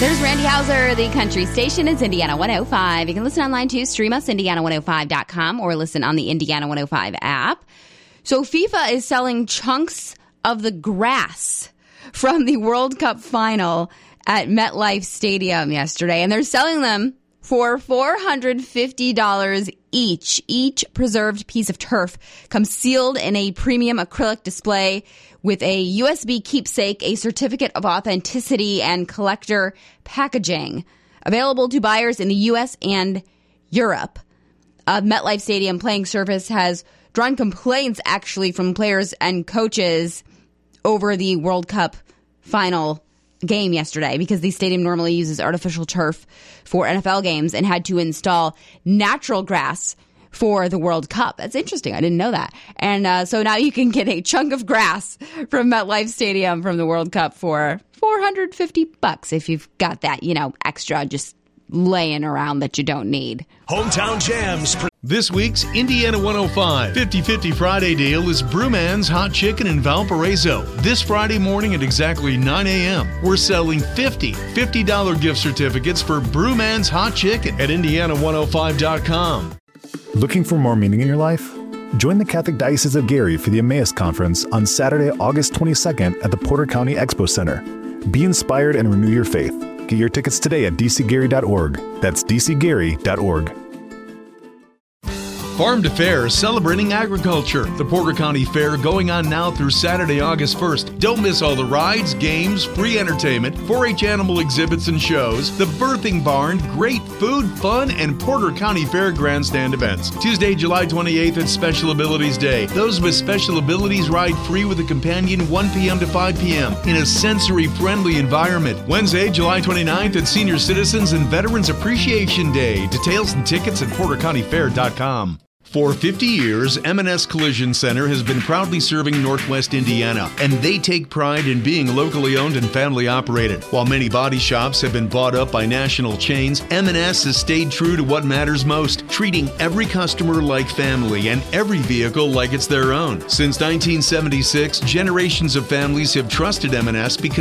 There's Randy Hauser. The country station is Indiana 105. You can listen online too. Stream us, Indiana105.com, or listen on the Indiana 105 app. So FIFA is selling chunks of the grass from the World Cup final at MetLife Stadium yesterday, and they're selling them for $450 each. Each preserved piece of turf comes sealed in a premium acrylic display with a USB keepsake, a certificate of authenticity, and collector packaging. Available to buyers in the U.S. and Europe. MetLife Stadium playing surface has drawn complaints, actually, from players and coaches over the World Cup final game yesterday, because the stadium normally uses artificial turf for NFL games and had to install natural grass for the World Cup. That's interesting. I didn't know that. And so now you can get a chunk of grass from MetLife Stadium from the World Cup for $450 if you've got that, extra just laying around that you don't need. Hometown Jams. This week's Indiana 105 50-50 Friday deal is Brewman's Hot Chicken in Valparaiso. This Friday morning at exactly 9 a.m., we're selling $50 gift certificates for Brewman's Hot Chicken at Indiana105.com. Looking for more meaning in your life? Join the Catholic Diocese of Gary for the Emmaus Conference on Saturday, August 22nd at the Porter County Expo Center. Be inspired and renew your faith. Get your tickets today at dcgary.org. That's dcgary.org. Farm to Fair, celebrating agriculture. The Porter County Fair going on now through Saturday, August 1st. Don't miss all the rides, games, free entertainment, 4-H animal exhibits and shows, the birthing barn, great food, fun, and Porter County Fair grandstand events. Tuesday, July 28th at Special Abilities Day. Those with special abilities ride free with a companion 1 p.m. to 5 p.m. in a sensory-friendly environment. Wednesday, July 29th at Senior Citizens and Veterans Appreciation Day. Details and tickets at portercountyfair.com. For 50 years, M&S Collision Center has been proudly serving Northwest Indiana, and they take pride in being locally owned and family operated. While many body shops have been bought up by national chains, M&S has stayed true to what matters most, treating every customer like family and every vehicle like it's their own. Since 1976, generations of families have trusted M&S because